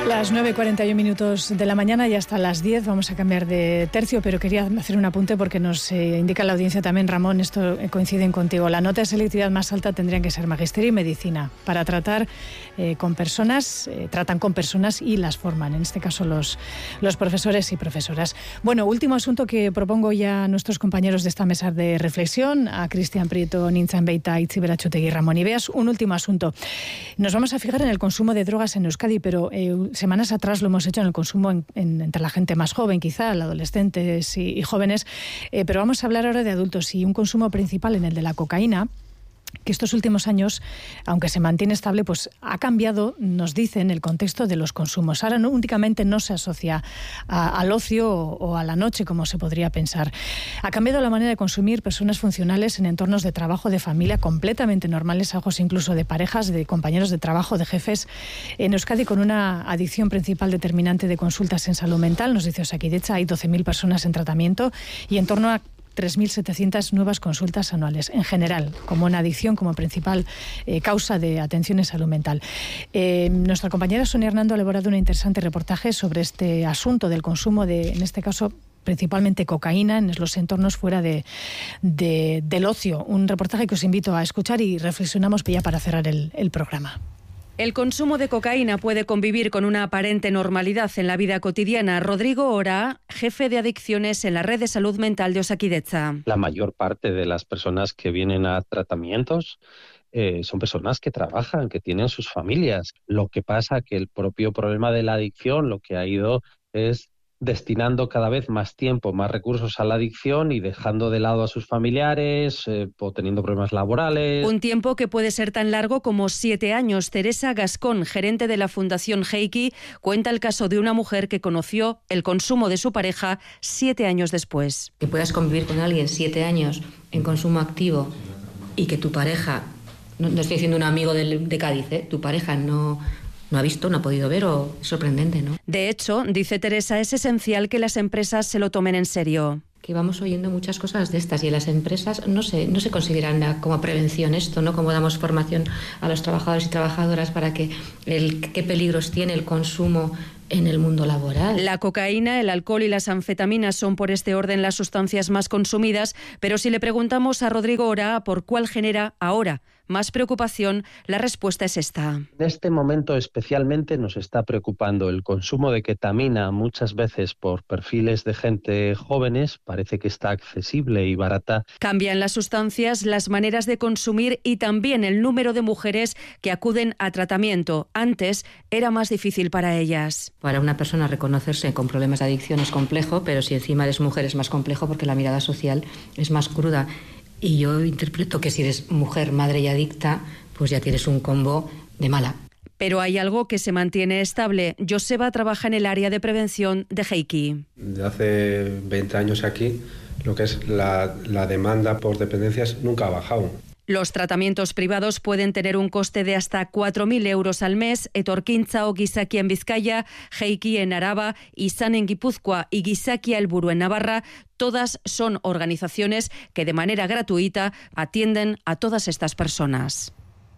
Las 9:41 de la mañana y hasta las 10 vamos a cambiar de tercio, pero quería hacer un apunte porque nos indica la audiencia también, Ramón, esto coinciden contigo. La nota de selectividad más alta tendrían que ser magisterio y medicina para tratar con personas, tratan con personas y las forman, en este caso los profesores y profesoras. Bueno, último asunto que propongo ya a nuestros compañeros de esta mesa de reflexión, a Cristian Prieto, Nintzan Beita, Itziar Berratxutegi y Ramón Ibeas. Un último asunto. Nos vamos a fijar en el consumo de drogas en Euskadi, pero semanas atrás lo hemos hecho en el consumo entre la gente más joven, quizá, adolescentes y jóvenes, pero vamos a hablar ahora de adultos y un consumo principal en el de la cocaína, que estos últimos años, aunque se mantiene estable, pues ha cambiado, nos dicen, el contexto de los consumos. Ahora únicamente no se asocia al ocio o a la noche, como se podría pensar. Ha cambiado la manera de consumir personas funcionales en entornos de trabajo, de familia, completamente normales, ojos incluso de parejas, de compañeros de trabajo, de jefes. En Euskadi, con una adicción principal determinante de consultas en salud mental, nos dice Osakidetza, hay 12.000 personas en tratamiento y en torno a 3.700 nuevas consultas anuales, en general, como una adicción, como principal causa de atención en salud mental. Nuestra compañera Sonia Hernando ha elaborado un interesante reportaje sobre este asunto del consumo de, en este caso, principalmente cocaína en los entornos fuera del ocio. Un reportaje que os invito a escuchar y reflexionamos ya para cerrar el programa. El consumo de cocaína puede convivir con una aparente normalidad en la vida cotidiana. Rodrigo Ora, jefe de adicciones en la red de salud mental de Osakidetza. La mayor parte de las personas que vienen a tratamientos son personas que trabajan, que tienen sus familias. Lo que pasa que el propio problema de la adicción lo que ha ido es destinando cada vez más tiempo, más recursos a la adicción y dejando de lado a sus familiares, o teniendo problemas laborales. Un tiempo que puede ser tan largo como 7 años. Teresa Gascón, gerente de la Fundación Heiki, cuenta el caso de una mujer que conoció el consumo de su pareja 7 años después. Que puedas convivir con alguien 7 años en consumo activo y que tu pareja, no estoy diciendo un amigo de Cádiz, tu pareja no ha visto, no ha podido ver, o es sorprendente, ¿no? De hecho, dice Teresa, es esencial que las empresas se lo tomen en serio. Que vamos oyendo muchas cosas de estas y en las empresas no se consideran como prevención esto, ¿no? Como damos formación a los trabajadores y trabajadoras para que qué peligros tiene el consumo en el mundo laboral. La cocaína, el alcohol y las anfetaminas son por este orden las sustancias más consumidas, pero si le preguntamos a Rodrigo Ora por cuál genera ahora más preocupación, la respuesta es esta. En este momento especialmente nos está preocupando el consumo de ketamina, muchas veces por perfiles de gente jóvenes, parece que está accesible y barata. Cambian las sustancias, las maneras de consumir y también el número de mujeres que acuden a tratamiento. Antes era más difícil para ellas. Para una persona reconocerse con problemas de adicción es complejo, pero si encima eres mujer es más complejo porque la mirada social es más cruda. Y yo interpreto que si eres mujer, madre y adicta, pues ya tienes un combo de mala. Pero hay algo que se mantiene estable. Joseba trabaja en el área de prevención de Heiki. De hace 20 años aquí, lo que es la demanda por dependencias nunca ha bajado. Los tratamientos privados pueden tener un coste de hasta 4.000 euros al mes. Etorkintza o Gizakia en Vizcaya, Heiki en Araba, Izan en Guipúzcoa y Gizakia Helburu en Navarra, todas son organizaciones que de manera gratuita atienden a todas estas personas.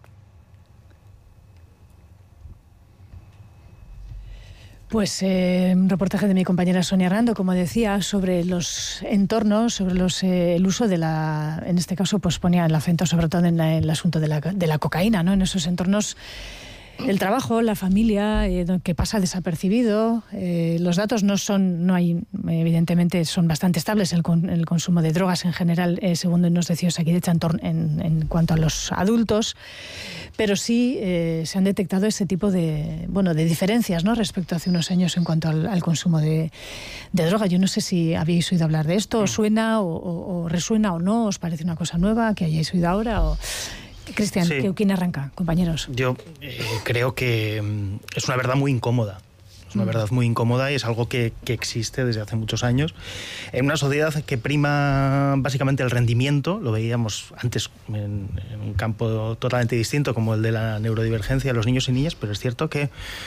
Pues un reportaje de mi compañera Sonia Hernando, como decía, sobre los entornos, sobre el uso de la, en este caso, pues ponía el acento sobre todo en el asunto de la cocaína, ¿no? En esos entornos, el trabajo, la familia, que pasa desapercibido. Los datos no hay, evidentemente, son bastante estables el consumo de drogas en general, según nos decía Osakidetza, en cuanto a los adultos, pero sí se han detectado ese tipo de diferencias, ¿no? Respecto a hace unos años en cuanto al consumo de droga. Yo no sé si habéis oído hablar de esto, os suena o resuena o no, os parece una cosa nueva que hayáis oído ahora o... Cristian, sí. ¿Quién arranca, compañeros? Yo creo que es una verdad muy incómoda. Es una verdad muy incómoda y es algo que existe desde hace muchos años. En una sociedad que prima básicamente el rendimiento, lo veíamos antes en un campo totalmente distinto como el de la neurodivergencia de los niños y niñas, pero es cierto que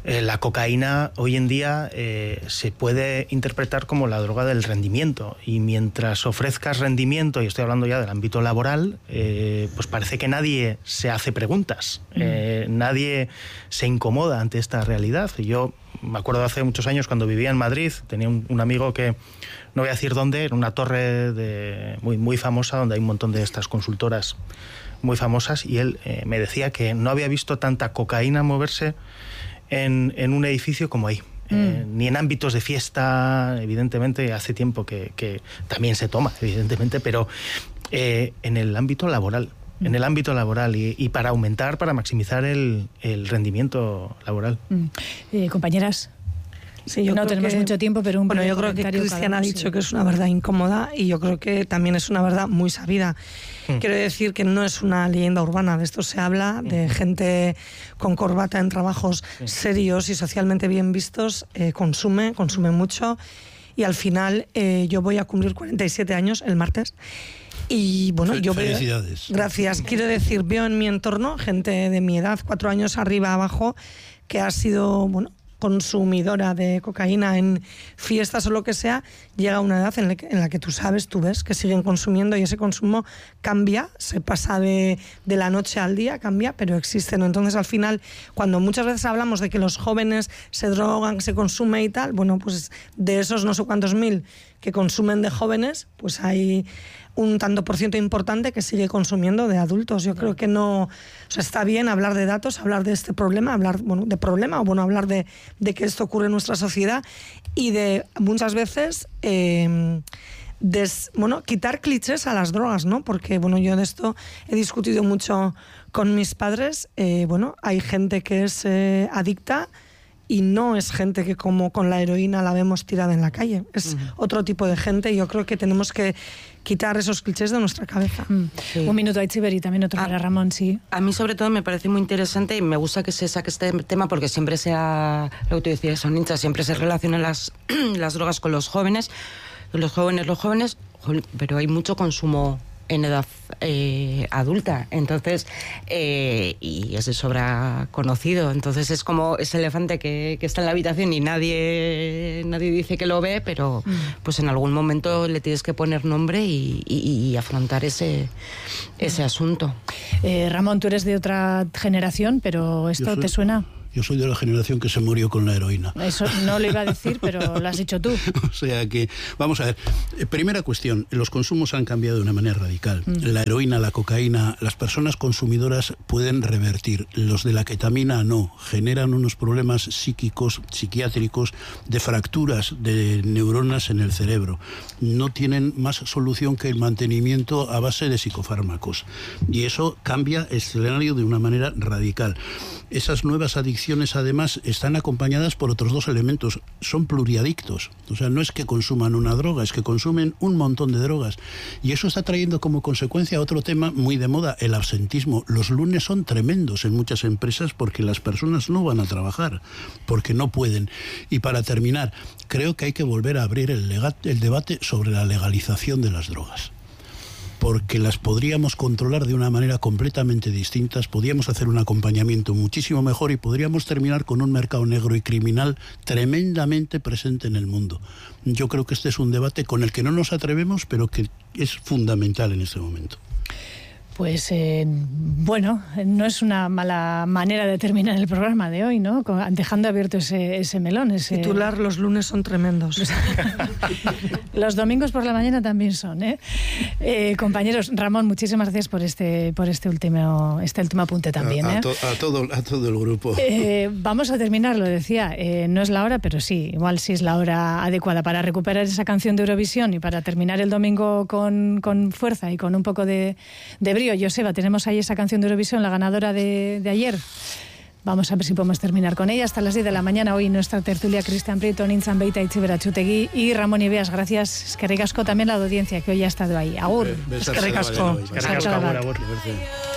La cocaína hoy en día se puede interpretar como la droga del rendimiento, y mientras ofrezcas rendimiento, y estoy hablando ya del ámbito laboral, pues parece que nadie se hace preguntas, nadie se incomoda ante esta realidad. Yo me acuerdo de hace muchos años, cuando vivía en Madrid, tenía un amigo que, no voy a decir dónde, era una torre muy, muy famosa, donde hay un montón de estas consultoras muy famosas, y él me decía que no había visto tanta cocaína moverse en un edificio como ahí. Ni en ámbitos de fiesta, evidentemente, hace tiempo que también se toma, evidentemente, pero en el ámbito laboral. En el ámbito laboral y para aumentar, para maximizar el rendimiento laboral. Compañeras. Sí, yo no tenemos mucho tiempo, pero yo creo que Cristian ha dicho que es una verdad incómoda, y yo creo que también es una verdad muy sabida. Quiero decir que no es una leyenda urbana, de esto se habla, de gente con corbata en trabajos serios y socialmente bien vistos, consume mucho, y al final yo voy a cumplir 47 años el martes. Y bueno, yo veo, felicidades. Gracias. Quiero decir, veo en mi entorno gente de mi edad, 4 años arriba, abajo, que ha sido, consumidora de cocaína en fiestas o lo que sea, llega a una edad en la que tú ves que siguen consumiendo, y ese consumo cambia, se pasa de la noche al día, cambia, pero existe, ¿no? Entonces, al final, cuando muchas veces hablamos de que los jóvenes se drogan, se consume y tal, pues de esos no sé cuántos mil que consumen de jóvenes, pues hay un tanto por ciento importante que sigue consumiendo de adultos. Yo creo que no, está bien hablar de datos, hablar de este problema, hablar de problema, hablar de que esto ocurre en nuestra sociedad, y de muchas veces quitar clichés a las drogas, ¿no? Porque yo de esto he discutido mucho con mis padres. Hay gente que es adicta, y no es gente que, como con la heroína, la vemos tirada en la calle. Es otro tipo de gente, y yo creo que tenemos que quitar esos clichés de nuestra cabeza. Sí. Un minuto a Itziber y también otro para Ramón, sí. A mí, sobre todo, me parece muy interesante, y me gusta que se saque este tema, porque siempre lo que tú decías, son hinchas, siempre se relacionan las drogas con los jóvenes, pero hay mucho consumo en edad adulta, entonces, y es de sobra conocido. Entonces es como ese elefante que está en la habitación y nadie dice que lo ve, pero pues en algún momento le tienes que poner nombre y afrontar ese asunto. Ramón, tú eres de otra generación, pero ¿esto te suena? Yo soy de la generación que se murió con la heroína. Eso no lo iba a decir, pero lo has dicho tú. O sea que, vamos a ver, primera cuestión, los consumos han cambiado de una manera radical. La heroína, la cocaína, las personas consumidoras pueden revertir. Los de la ketamina no, generan unos problemas psíquicos, psiquiátricos, de fracturas de neuronas en el cerebro. No tienen más solución que el mantenimiento a base de psicofármacos. Y eso cambia el escenario de una manera radical. Esas nuevas adicciones, además, están acompañadas por otros dos elementos. Son pluriadictos. O sea, no es que consuman una droga, es que consumen un montón de drogas. Y eso está trayendo como consecuencia otro tema muy de moda, el absentismo. Los lunes son tremendos en muchas empresas porque las personas no van a trabajar, porque no pueden. Y para terminar, creo que hay que volver a abrir el debate sobre la legalización de las drogas, porque las podríamos controlar de una manera completamente distinta, podríamos hacer un acompañamiento muchísimo mejor y podríamos terminar con un mercado negro y criminal tremendamente presente en el mundo. Yo creo que este es un debate con el que no nos atrevemos, pero que es fundamental en este momento. Pues no es una mala manera de terminar el programa de hoy, ¿no? Dejando abierto ese melón. Titular: los lunes son tremendos. Los domingos por la mañana también son, ¿eh? Compañeros, Ramón, muchísimas gracias por este último apunte también. A todo el grupo. Vamos a terminar, lo decía, no es la hora, pero sí, igual sí es la hora adecuada para recuperar esa canción de Eurovisión y para terminar el domingo con fuerza y con un poco de brillo. Joseba, tenemos ahí esa canción de Eurovisión, la ganadora de ayer. Vamos a ver si podemos terminar con ella hasta las 10 de la mañana. Hoy nuestra tertulia: Cristian Prieto, Nintzan Beita, Itziber Achutegui y Ramón Ibeas. Gracias. Eskerrik asko también la audiencia que hoy ha estado ahí. Agur. Eskerrik asko. Agur.